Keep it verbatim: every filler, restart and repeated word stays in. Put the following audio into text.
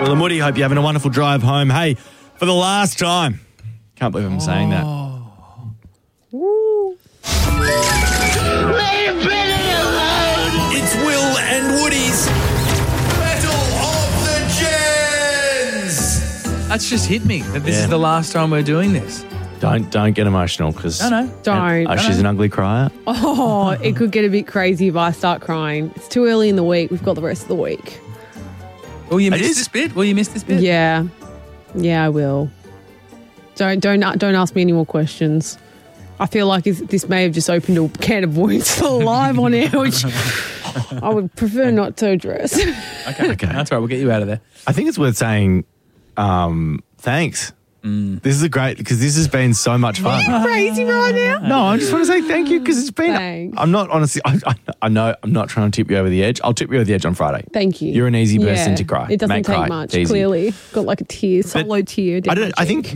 Will and Woody, hope you're having a wonderful drive home. Hey, for the last time, can't believe I'm saying that. Woo. It's Will and Woody's Battle of the Gens. That's just hit me that this Yeah. is the last time we're doing this. Don't don't get emotional because No, no. Don't. oh, she's an ugly crier. Oh, it could get a bit crazy if I start crying. It's too early in the week. We've got the rest of the week. Will you It miss is. this bit? Will you miss this bit? Yeah. Yeah, I will. Don't don't don't ask me any more questions. I feel like it's- this may have just opened a can of worms for live on air, which I would prefer not to address. Okay. Okay. That's right. We'll get you out of there. I think it's worth saying um, thanks. This is a great because this has been so much fun. Crazy right now. No, I just want to say thank you because it's been. Thanks. I'm not honestly. I, I, I know I'm not trying to tip you over the edge. I'll tip you over the edge on Friday. Thank you. You're an easy person Yeah. to cry. It doesn't Make take cry. much. It's easy. Clearly, got like a tear, solo tear. down I my don't. I cheek. think